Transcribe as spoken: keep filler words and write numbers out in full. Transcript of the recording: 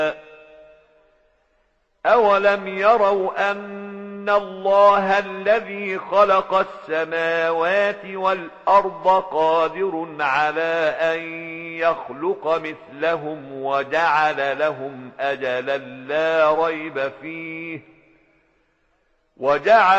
أولم يروا أن الله الذي خلق السماوات والأرض قادر على أن يخلق مثلهم وجعل لهم أجلا لا ريب فيه وجعل